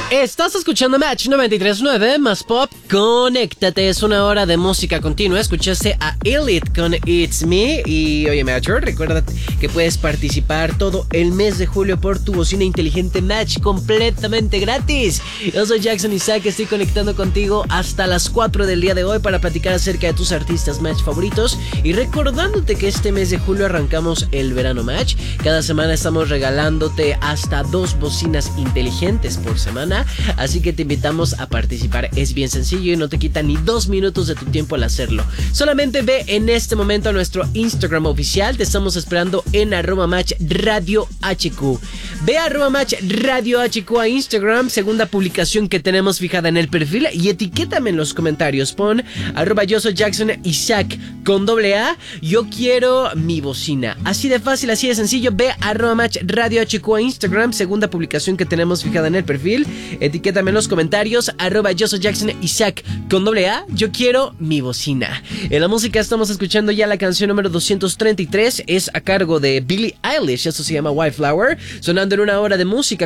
Estás escuchando Match 93.9 más pop. Conéctate, es una hora de música continua. Escuchaste a Elite con It's Me. Y oye, Matcher, recuerda que puedes participar todo el mes de julio por tu bocina inteligente Match completamente gratis. Yo soy Jackson Isaac, estoy conectando contigo hasta las 4 del día de hoy para platicar acerca de tus artistas Match favoritos. Y recordándote que este mes de julio arrancamos el verano Match. Cada semana estamos regalándote hasta 2 bocinas inteligentes por semana. Así que te invitamos a participar. Es bien sencillo y no te quita ni 2 minutos de tu tiempo al hacerlo. Solamente ve en este momento a nuestro Instagram oficial. Te estamos esperando en @matchradiohq. Ve a @matchradiohq a Instagram, segunda publicación que tenemos fijada en el perfil, y etiquétame en los comentarios. Pon @yo soy Jackson Isaac con AA. Yo quiero mi bocina. Así de fácil, así de sencillo. Ve a @matchradiohq a Instagram, segunda publicación que tenemos fijada en el perfil. Etiquétame en los comentarios, @yo soy Jackson Isaac con AA. Yo quiero mi bocina. En la música estamos escuchando ya la canción número 233. Es a cargo de Billie Eilish. Eso se llama Wildflower. Sonando en una hora de música